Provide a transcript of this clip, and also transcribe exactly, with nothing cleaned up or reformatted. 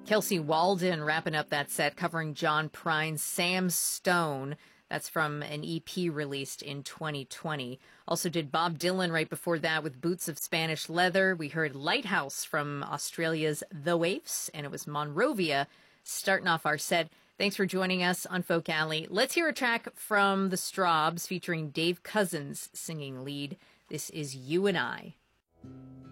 Kelsey Walden wrapping up that set, covering John Prine's Sam Stone. That's from an E P released in twenty twenty. Also did Bob Dylan right before that with Boots of Spanish Leather. We heard Lighthouse from Australia's The Waifs, and it was Monrovia starting off our set. Thanks for joining us on Folk Alley. Let's hear a track from the Strawbs featuring Dave Cousins singing lead. This is You and I.